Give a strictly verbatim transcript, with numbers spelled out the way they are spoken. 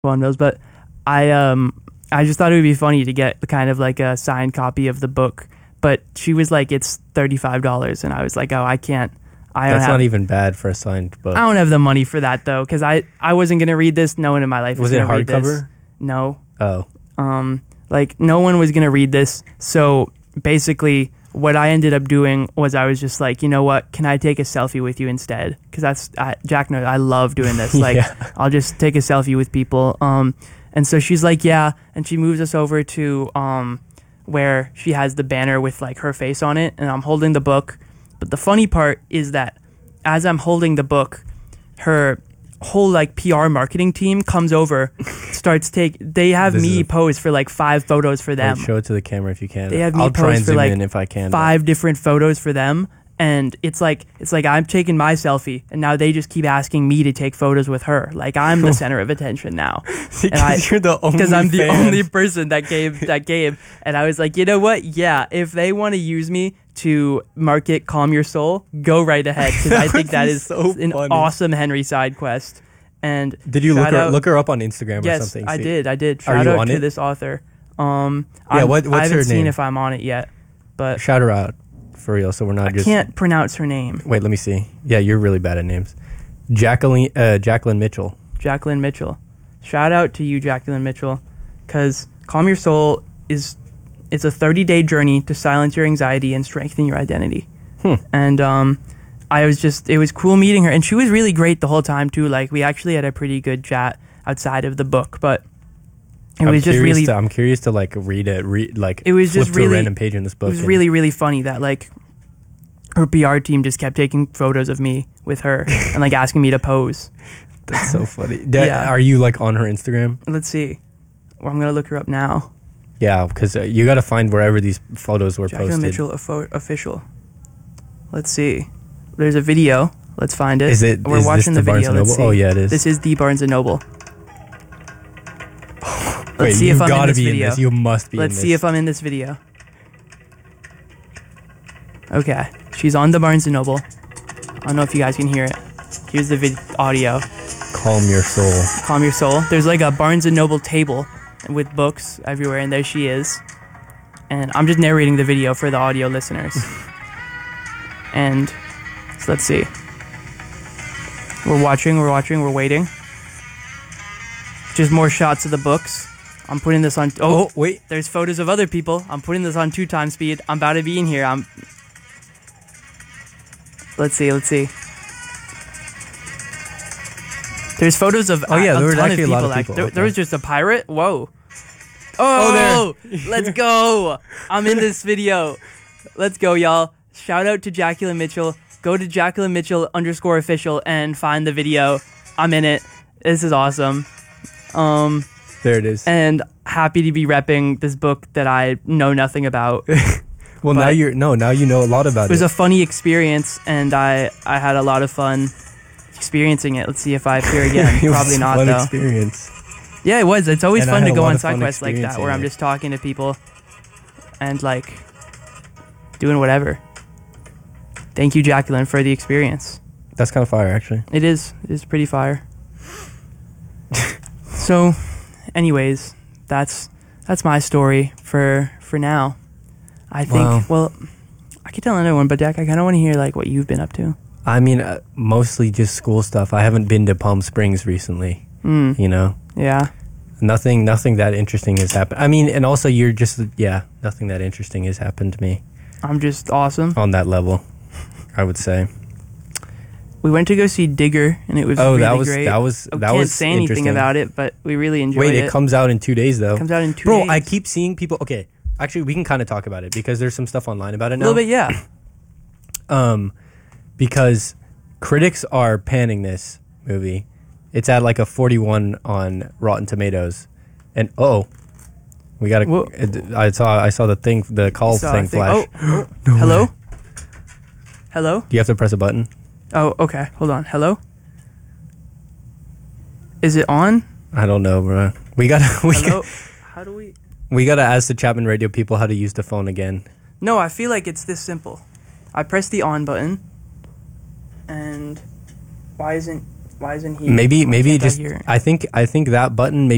bundles, but I um I just thought it would be funny to get kind of like a signed copy of the book. But she was like, it's thirty-five dollars, and I was like, oh, I can't. I don't That's have, not even bad for a signed book. I don't have the money for that though, because I I wasn't gonna read this. No one in my life was, Was it gonna read this. hardcover? No. Oh. Um, like no one was gonna read this. So basically, what I ended up doing was I was just like, you know what? Can I take a selfie with you instead? Because that's I, Jack knows I love doing this. Like, Yeah. I'll just take a selfie with people. Um, and so she's like, yeah, and she moves us over to um, where she has the banner with like her face on it, and I'm holding the book. But the funny part is that as I'm holding the book, her whole like P R marketing team comes over, starts take. They have This is me a- pose for like five photos for them. Wait, show it to the camera if you can. They have me I'll try pose and for zoom like in if I can. but- five different photos for them, and it's like it's like I'm taking my selfie, and now they just keep asking me to take photos with her. Like I'm the center of attention now. Because I- you're the only Because I'm the fan. only person that gave that gave, and I was like, you know what? Yeah, if they want to use me to market "Calm Your Soul," go right ahead. Because I That think would that be is so an funny. awesome Henry side quest. And Did you look shout her, out- look her up on Instagram or Yes, something? I See- did. I did. Are Shout you out on to it? this author. Um, Yeah, I'm- what- what's I haven't her seen name? if I'm on it yet, but Shout her out for real, so we're not I just. can't pronounce her name. Wait, let me see. Yeah, you're really bad at names. Jacqueline, uh, Jacqueline Mitchell. Jacqueline Mitchell. Shout out to you, Jacqueline Mitchell, because Calm Your Soul is it's a thirty-day journey to silence your anxiety and strengthen your identity. Hmm. And um, I was just it was cool meeting her, and she was really great the whole time too. Like we actually had a pretty good chat outside of the book, but it I'm was just curious really To, I'm curious to like read it. Read like It was flip just to a really- random page in this book. it was and- really really funny that like her P R team just kept taking photos of me with her and like asking me to pose. That's so funny. Da- Yeah. Are you like on her Instagram? Let's see. Well, I'm gonna look her up now. Yeah, because uh, you got to find wherever these photos were Jacqueline posted. Mitchell affo- official. Let's see. There's a video. Let's find it. Is it? We're is watching this the, the Barnes video. and Let's Noble? see. Oh yeah, it is. This is the Barnes and Noble. Wait, Let's see you've if I'm in gotta this be video. in this. You must be. Let's in see this. if I'm in this video. Okay, she's on the Barnes and Noble. I don't know if you guys can hear it. Here's the vid- audio. Calm your soul. Calm Your Soul. There's like a Barnes and Noble table with books everywhere, and there she is. And I'm just narrating the video for the audio listeners. And so let's see. We're watching, we're watching, we're waiting. Just more shots of the books. I'm putting this on. Oh, Oh wait. there's photos of other people. I'm putting this on two times speed. I'm about to be in here. I'm. Let's see. Let's see. There's photos of. Oh, yeah, a there was ton actually a lot of act- people. There, Okay. there was just a pirate. Whoa. Oh, let's go. I'm in this video. Let's go, y'all. Shout out to Jacqueline Mitchell. Go to Jacqueline Mitchell underscore official and find the video. I'm in it. This is awesome. Um, There it is. and happy to be repping this book that I know nothing about. It well, now but- you're no. Now you know a lot about it. was a funny experience, and I, I had a lot of fun experiencing it. Let's see if I appear again. It was Probably a not, fun though. Experience. Yeah, it was. It's always And I fun had to a go lot on of fun side quests like that, experiencing where I'm it. just talking to people and like doing whatever. Thank you, Jacqueline, for the experience. That's kind of fire, actually. It is. It is pretty fire. So, anyways, that's that's my story for for now. I think. Wow. Well, I could tell another one, but Jack, I kind of want to hear like what you've been up to. I mean, uh, mostly just school stuff. I haven't been to Palm Springs recently. Mm, You know, yeah. nothing, nothing that interesting has happened. I mean, and also you're just, yeah, nothing that interesting has happened to me I'm just awesome. on that level. I would say. We went to go see Digger, and it was Oh, really that was great. that was I that can't was say anything interesting. about it, but we really enjoyed Wait, it. it comes out in two days though. It comes out in two Bro, days. I keep seeing people. Okay, actually, we can kind of talk about it because there's some stuff online about it a now. little bit, yeah. Um, because critics are panning this movie. It's at like a forty-one on Rotten Tomatoes, and oh, we got Whoa. to. I saw I saw the thing, the call Saw a thing thing- flash. Oh, oh. Hello? Hello? Do you have to press a button? Oh, okay. Hold on. Hello? Is it on? I don't know, bro. We gotta we, Hello? got, How do we... we gotta ask the Chapman Radio people how to use the phone again. No, I feel like it's this simple. I press the on button, and why isn't why isn't he? Maybe why maybe can't I just hear it? I think I think that button maybe.